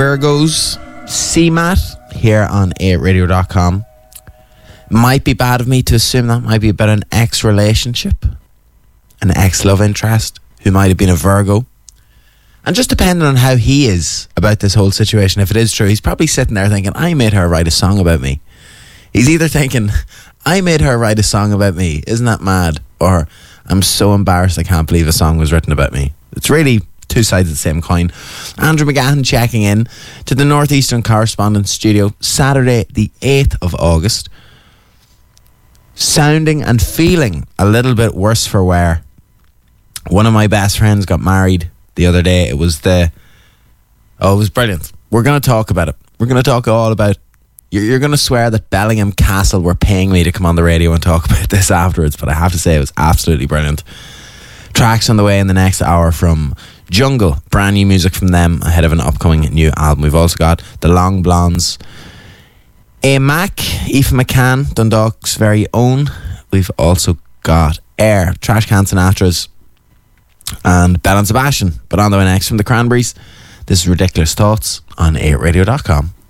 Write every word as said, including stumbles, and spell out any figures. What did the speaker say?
Virgos, C MAT here on eight radio dot com. Might be bad of me to assume that might be about an ex-relationship, an ex-love interest who might have been a Virgo. And just depending on how he is about this whole situation, if it is true, he's probably sitting there thinking, I made her write a song about me. He's either thinking, I made her write a song about me, isn't that mad? Or, I'm so embarrassed I can't believe a song was written about me. It's really two sides of the same coin. Andrew McGahan checking in to the Northeastern Correspondent Studio, Saturday the eighth of August. Sounding and feeling a little bit worse for wear. One of my best friends got married the other day. It was the... Oh, it was brilliant. We're going to talk about it. We're going to talk all about... You're, you're going to swear that Bellingham Castle were paying me to come on the radio and talk about this afterwards, but I have to say it was absolutely brilliant. Tracks on the way in the next hour from Jungle. Brand new music from them ahead of an upcoming new album. We've also got The Long Blondes, A Mac, Aoife McCann, Dundalk's very own. We've also got Air, Trash Can Sinatra's, and Belle and Sebastian. But on the way next from the Cranberries, this is Ridiculous Thoughts on eight radio dot com.